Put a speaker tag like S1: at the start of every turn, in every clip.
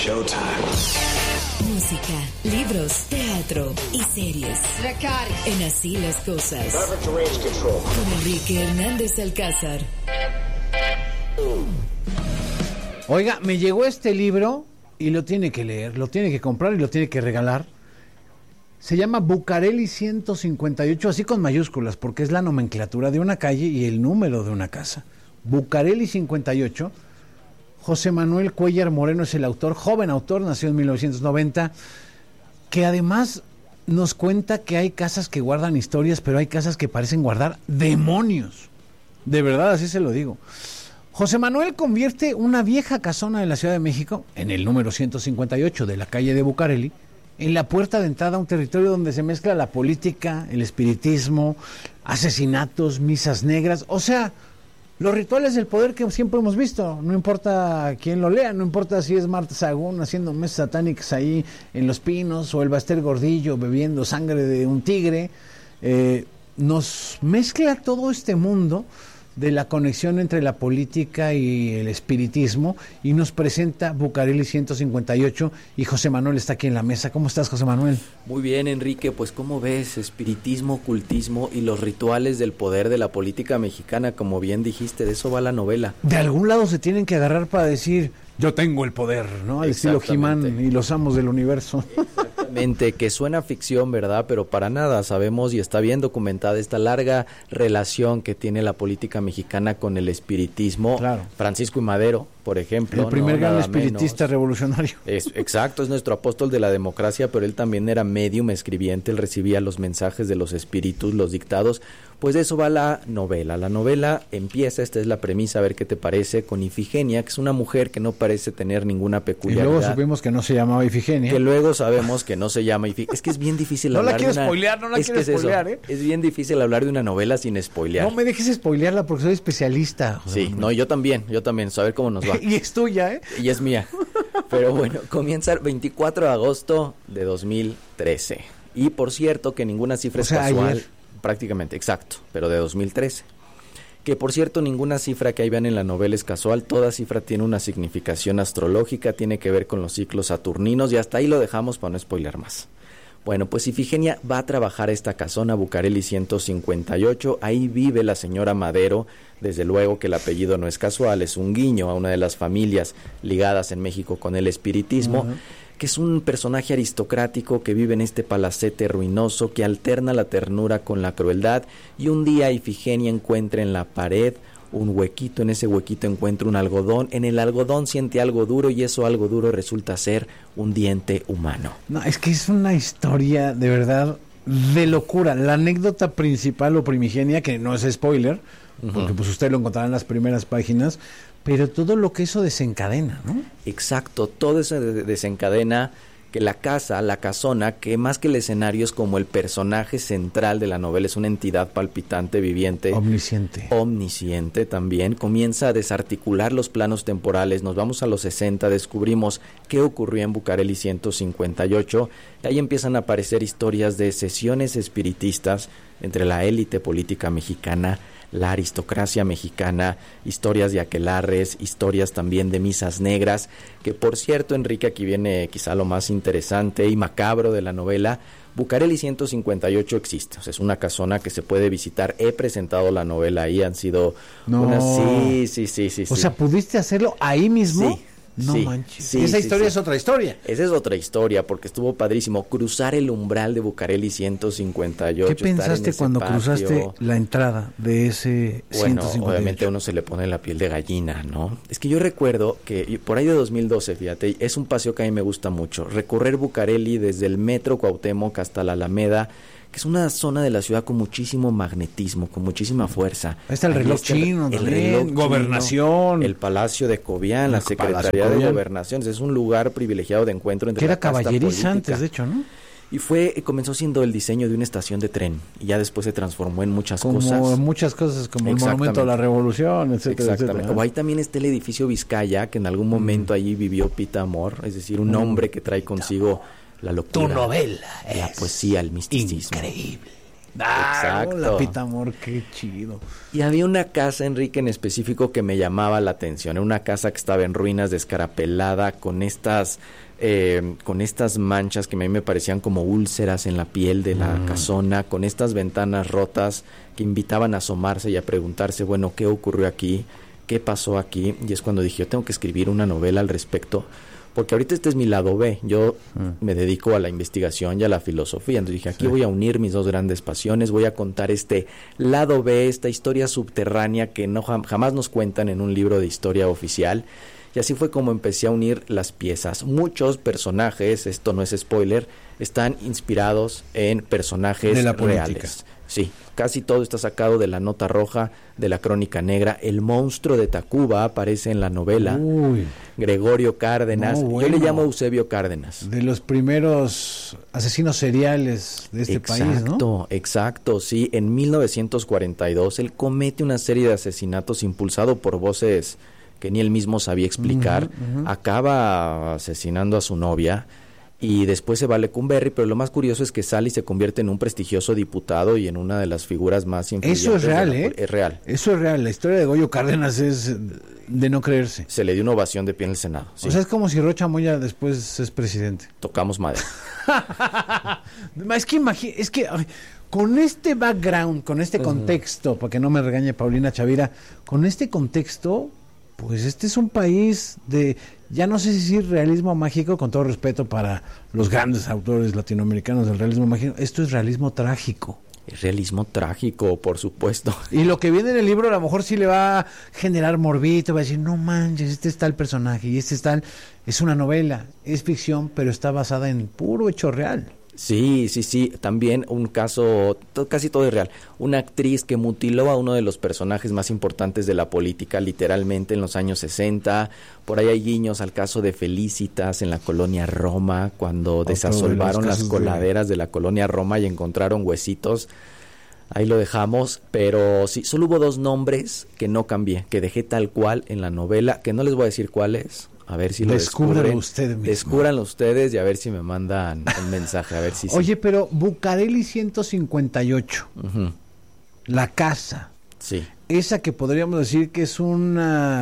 S1: Música, libros, teatro y series. En Así las Cosas. Con Enrique Hernández Alcázar.
S2: Oiga, me llegó este libro y lo tiene que leer, lo tiene que comprar y lo tiene que regalar. Se llama Bucareli 158, así con mayúsculas, porque es la nomenclatura de una calle y el número de una casa. Bucareli 58. José Manuel Cuéllar Moreno es el autor, joven autor, nació en 1990, que además nos cuenta que hay casas que guardan historias, pero hay casas que parecen guardar demonios. De verdad, así se lo digo. José Manuel convierte una vieja casona de la Ciudad de México, en el número 158 de la calle de Bucareli, en la puerta de entrada a un territorio donde se mezcla la política, el espiritismo, asesinatos, misas negras, o sea, los rituales del poder que siempre hemos visto. No importa quién lo lea, no importa si es Marta Sagún haciendo mesas satánicas ahí en Los Pinos, o el Baster Gordillo bebiendo sangre de un tigre. Nos mezcla todo este mundo de la conexión entre la política y el espiritismo, y nos presenta Bucareli 158, y José Manuel está aquí en la mesa. ¿Cómo estás, José Manuel?
S3: Muy bien, Enrique, pues ¿cómo ves? Espiritismo, ocultismo y los rituales del poder de la política mexicana, como bien dijiste, de eso va la novela.
S2: De algún lado se tienen que agarrar para decir, yo tengo el poder, ¿no? Al estilo He-Man y los amos del universo.
S3: Exactamente, que suena ficción, ¿verdad? Pero para nada, sabemos y está bien documentada esta larga relación que tiene la política mexicana con el espiritismo. Claro. Francisco I. Madero, por ejemplo.
S2: El primer gran espiritista revolucionario.
S3: Exacto, es nuestro apóstol de la democracia, pero él también era médium, escribiente, él recibía los mensajes de los espíritus, los dictados. Pues de eso va la novela. La novela empieza, esta es la premisa, a ver qué te parece, con Ifigenia, que es una mujer que no parece tener ninguna peculiaridad.
S2: Y luego supimos que no se llamaba Ifigenia.
S3: Que luego sabemos que no se llama Ifigenia. Es que es bien difícil hablar de una...
S2: No la quiero spoilear, ¿eh?
S3: Es bien difícil hablar de una novela sin spoilear.
S2: No me dejes spoilearla porque soy especialista.
S3: Sí, no, yo también, saber cómo nos va.
S2: Y es tuya, ¿eh?
S3: Y es mía. Pero bueno, comienza el 24 de agosto de 2013. Y por cierto que ninguna cifra es casual. Ayer. Prácticamente, exacto, pero de 2013. Que por cierto, ninguna cifra que ahí vean en la novela es casual, toda cifra tiene una significación astrológica, tiene que ver con los ciclos saturninos, y hasta ahí lo dejamos para no spoiler más. Bueno, pues Ifigenia va a trabajar a esta casona, Bucareli 158, ahí vive la señora Madero. Desde luego que el apellido no es casual, es un guiño a una de las familias ligadas en México con el espiritismo, que es un personaje aristocrático que vive en este palacete ruinoso, que alterna la ternura con la crueldad, y un día Ifigenia encuentra en la pared un huequito, en ese huequito encuentra un algodón, en el algodón siente algo duro, y eso algo duro resulta ser un diente humano.
S2: No, es que es una historia de verdad de locura. La anécdota principal o primigenia, que no es spoiler, porque pues usted lo encontrará en las primeras páginas, pero todo lo que eso desencadena, ¿no?
S3: Exacto, todo eso desencadena que la casa, la casona, que más que el escenario es como el personaje central de la novela, es una entidad palpitante, viviente, omnisciente también, comienza a desarticular los planos temporales. Nos vamos a los 60, descubrimos qué ocurrió en Bucareli 158, y ahí empiezan a aparecer historias de sesiones espiritistas entre la élite política mexicana, la aristocracia mexicana, historias de aquelarres, historias también de misas negras, que por cierto, Enrique, aquí viene quizá lo más interesante y macabro de la novela. Bucareli 158 existe, o sea, es una casona que se puede visitar. He presentado la novela ahí, han sido unas... Sí.
S2: O sea, ¿pudiste hacerlo ahí mismo?
S3: Sí.
S2: No manches. Esa historia es otra historia.
S3: Esa es otra historia, porque estuvo padrísimo cruzar el umbral de Bucareli 158.
S2: ¿Qué pensaste cuando cruzaste la entrada de ese 158?
S3: Bueno, obviamente a uno se le pone la piel de gallina, ¿no? Es que yo recuerdo que por ahí de 2012, fíjate, es un paseo que a mí me gusta mucho. Recorrer Bucareli desde el metro Cuauhtémoc hasta la Alameda, que es una zona de la ciudad con muchísimo magnetismo, con muchísima fuerza.
S2: Ahí está el reloj chino, el reloj Gobernación,
S3: chino, el Palacio de Cobián, la Secretaría de Gobernación. Es un lugar privilegiado de encuentro entre la casta política. Que era caballeriza antes, de hecho, ¿no? Y comenzó siendo el diseño de una estación de tren, y ya después se transformó en muchas cosas.
S2: Como el Monumento a la Revolución, etcétera.
S3: Exactamente. Como ahí también está el edificio Vizcaya, que en algún momento allí vivió Pita Amor, es decir, un hombre que trae consigo la locura,
S2: tu novela,
S3: la poesía, el misticismo.
S2: Increíble.
S3: Exacto.
S2: La Pitamor, qué chido.
S3: Y había una casa, Enrique, en específico que me llamaba la atención. Era una casa que estaba en ruinas, descarapelada, con estas manchas que a mí me parecían como úlceras en la piel de la casona, con estas ventanas rotas que invitaban a asomarse y a preguntarse, bueno, ¿qué ocurrió aquí? ¿Qué pasó aquí? Y es cuando dije, yo tengo que escribir una novela al respecto, porque ahorita este es mi lado B. Yo me dedico a la investigación y a la filosofía. Entonces dije, aquí voy a unir mis dos grandes pasiones, voy a contar este lado B, esta historia subterránea que jamás nos cuentan en un libro de historia oficial. Y así fue como empecé a unir las piezas. Muchos personajes, esto no es spoiler, están inspirados en personajes
S2: de la
S3: reales.
S2: política.
S3: Sí, casi todo está sacado de la Nota Roja, de la Crónica Negra. El monstruo de Tacuba aparece en la novela.
S2: Uy.
S3: Gregorio Cárdenas.
S2: No, bueno.
S3: Yo le llamo Eusebio Cárdenas.
S2: De los primeros asesinos seriales de este país, ¿no?
S3: Exacto, sí. En 1942 él comete una serie de asesinatos impulsado por voces que ni él mismo sabía explicar. Acaba asesinando a su novia y después se va a Lecumberri, pero lo más curioso es que sale y se convierte en un prestigioso diputado y en una de las figuras más influyentes.
S2: Eso es real,
S3: Es real.
S2: Eso es real. La historia de Goyo Cárdenas es de no creerse.
S3: Se le dio una ovación de pie en el Senado. Sí.
S2: O sea, es como si Rocha Moya después es presidente.
S3: Tocamos madera.
S2: Es que ay, con este background, con este contexto, para que no me regañe Paulina Chavira, con este contexto, pues este es un país de, ya no sé si decir realismo mágico, con todo respeto para los grandes autores latinoamericanos del realismo mágico, esto es realismo trágico.
S3: Es realismo trágico, por supuesto.
S2: Y lo que viene en el libro a lo mejor sí le va a generar morbito, va a decir, no manches, este es tal personaje y este es tal, es una novela, es ficción, pero está basada en puro hecho real.
S3: Sí, también un caso, casi todo es real. Una actriz que mutiló a uno de los personajes más importantes de la política, literalmente en los años 60. Por ahí hay guiños al caso de Felicitas en la colonia Roma, cuando desasolvaron las coladeras de la colonia Roma y encontraron huesitos. Ahí lo dejamos, pero sí, solo hubo dos nombres que no cambié, que dejé tal cual en la novela, que no les voy a decir cuáles. A ver si lo descubren. Descúbranlo ustedes y a ver si me mandan un mensaje, a ver si
S2: Oye, pero Bucareli 158, la casa,
S3: sí,
S2: esa que podríamos decir que es un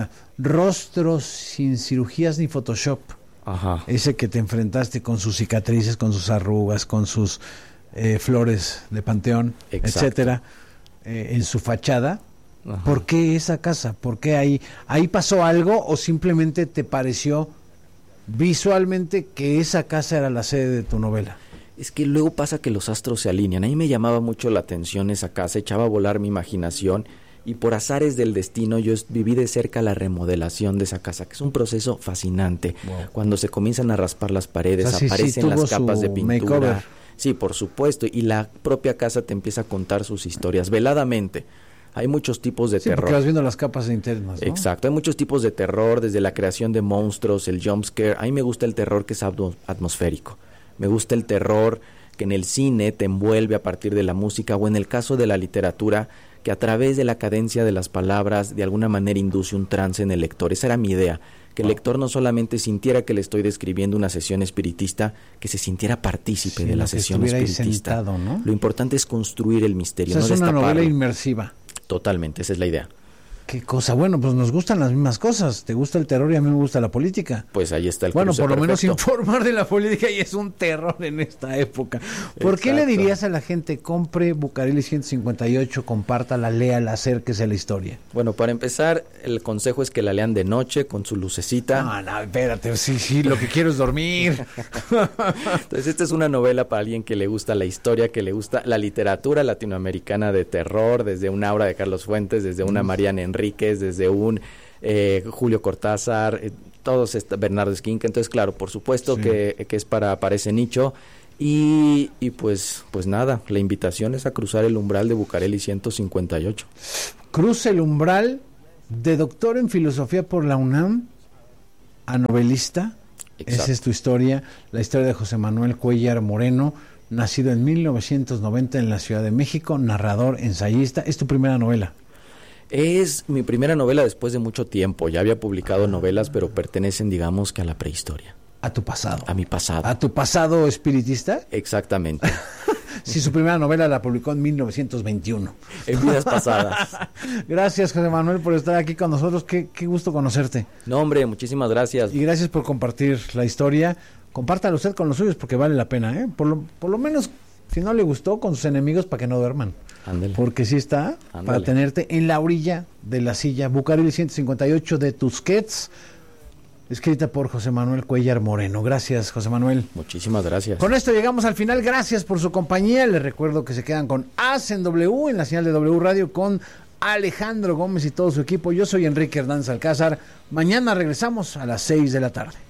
S2: rostro sin cirugías ni Photoshop.
S3: Ajá.
S2: Ese que te enfrentaste con sus cicatrices, con sus arrugas, con sus flores de panteón, etcétera, en su fachada. Ajá. ¿Por qué esa casa? ¿Por qué ahí pasó algo o simplemente te pareció visualmente que esa casa era la sede de tu novela?
S3: Es que luego pasa que los astros se alinean. A mí me llamaba mucho la atención esa casa, echaba a volar mi imaginación y por azares del destino yo viví de cerca la remodelación de esa casa, que es un proceso fascinante. Wow. Cuando se comienzan a raspar las paredes, o sea, aparecen las capas de pintura. Makeover. Sí, por supuesto, y la propia casa te empieza a contar sus historias veladamente. Hay muchos tipos de terror.
S2: Porque vas viendo las capas internas, ¿no?
S3: Exacto, hay muchos tipos de terror, desde la creación de monstruos, el jumpscare. A mí me gusta el terror que es atmosférico. Me gusta el terror que en el cine te envuelve a partir de la música, o en el caso de la literatura, que a través de la cadencia de las palabras de alguna manera induce un trance en el lector. Esa era mi idea, que el lector no solamente sintiera que le estoy describiendo una sesión espiritista, que se sintiera partícipe de la sesión espiritista.
S2: Sentado, ¿no?
S3: Lo importante es construir el misterio,
S2: o sea,
S3: no
S2: es una
S3: destaparlo.
S2: Novela inmersiva.
S3: Totalmente, esa es la idea.
S2: ¿Qué cosa? Bueno, pues nos gustan las mismas cosas. Te gusta el terror y a mí me gusta la política.
S3: Pues ahí está el
S2: Bueno,
S3: cruce
S2: por lo
S3: perfecto.
S2: menos informar de la política y es un terror en esta época. ¿Por qué le dirías a la gente, compre Bucareli 158, compártala, léala, acérquese a la historia?
S3: Bueno, para empezar, el consejo es que la lean de noche con su lucecita.
S2: No, espérate, sí, lo que quiero es dormir.
S3: Entonces, esta es una novela para alguien que le gusta la historia, que le gusta la literatura latinoamericana de terror, desde una obra de Carlos Fuentes, desde una Mariana Enríquez, desde un Julio Cortázar, Bernardo Esquinca. Entonces, claro, por supuesto que es para ese nicho. Y pues nada, la invitación es a cruzar el umbral de Bucareli 158.
S2: Cruza el umbral de doctor en filosofía por la UNAM a novelista. Exacto. Esa es tu historia, la historia de José Manuel Cuéllar Moreno, nacido en 1990 en la Ciudad de México, narrador, ensayista. ¿Es tu primera novela?
S3: Es mi primera novela después de mucho tiempo. Ya había publicado novelas, pero pertenecen, digamos, que a la prehistoria.
S2: A tu pasado.
S3: A mi pasado.
S2: ¿A tu pasado espiritista?
S3: Exactamente.
S2: si su primera novela la publicó en 1921.
S3: En vidas pasadas.
S2: Gracias, José Manuel, por estar aquí con nosotros. Qué gusto conocerte.
S3: No, hombre, muchísimas gracias.
S2: Y gracias por compartir la historia. Compártalo usted con los suyos porque vale la pena, ¿eh? Por lo menos, si no le gustó, con sus enemigos para que no duerman.
S3: Ándale.
S2: Porque sí está para tenerte en la orilla de la silla. Bucareli 158 de Tusquets, escrita por José Manuel Cuellar Moreno. Gracias, José Manuel.
S3: Muchísimas gracias.
S2: Con esto llegamos al final. Gracias por su compañía. Les recuerdo que se quedan con As en W, en la señal de W Radio, con Alejandro Gómez y todo su equipo. Yo soy Enrique Hernández Alcázar. Mañana regresamos a las 6 de la tarde.